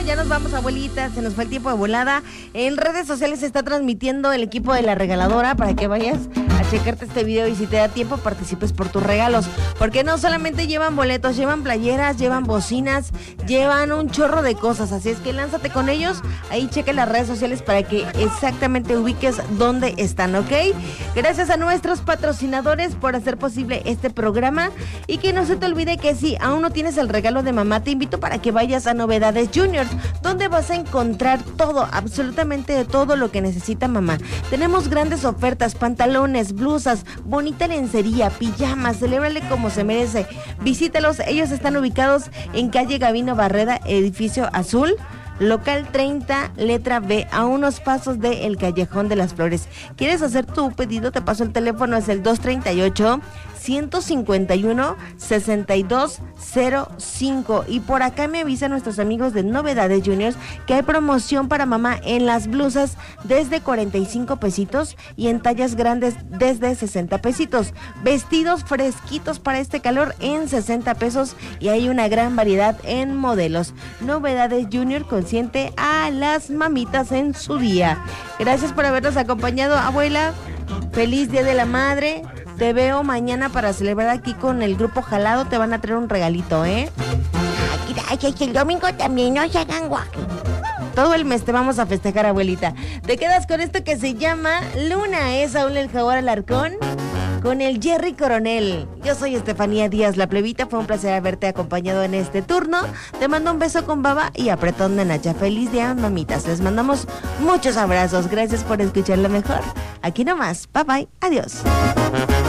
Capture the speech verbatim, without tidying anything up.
Ya nos vamos, abuelita, se nos fue el tiempo de volada. En redes sociales se está transmitiendo el equipo de La Regaladora para que vayas a checarte este video y si te da tiempo participes por tus regalos, porque no solamente llevan boletos, llevan playeras, llevan bocinas, llevan un chorro de cosas, así es que lánzate con ellos, ahí checa las redes sociales para que exactamente ubiques dónde están, ¿ok? Gracias a nuestros patrocinadores por hacer posible este programa y que no se te olvide que si aún no tienes el regalo de mamá, te invito para que vayas a Novedades Juniors, donde vas a encontrar todo, absolutamente todo lo que necesita mamá. Tenemos grandes ofertas, pantalones, blusas, bonita lencería, pijamas, celébrale como se merece. Visítalos, ellos están ubicados en calle Gavino Barreda, edificio azul, local treinta, letra B, a unos pasos de El Callejón de las Flores. ¿Quieres hacer tu pedido? Te paso el teléfono, es el dos treinta y ocho, ciento cincuenta y uno, sesenta y dos cero cinco. Y por acá me avisan nuestros amigos de Novedades Juniors que hay promoción para mamá en las blusas desde cuarenta y cinco pesitos y en tallas grandes desde sesenta pesitos. Vestidos fresquitos para este calor en sesenta pesos y hay una gran variedad en modelos. Novedades Junior consiente a las mamitas en su día. Gracias por habernos acompañado, abuela. Feliz Día de la Madre. Te veo mañana para celebrar aquí con el grupo Jalado. Te van a traer un regalito, ¿eh? Ay, gracias. El domingo también no se hagan guaje. Todo el mes te vamos a festejar, abuelita. Te quedas con esto que se llama Luna. Es Saúl el Jaguar Alarcón con el Jerry Coronel. Yo soy Estefanía Díaz, la plebita. Fue un placer haberte acompañado en este turno. Te mando un beso con baba y apretón de nacha. Feliz día, mamitas. Les mandamos muchos abrazos. Gracias por escuchar lo mejor. Aquí nomás. Bye bye. Adiós.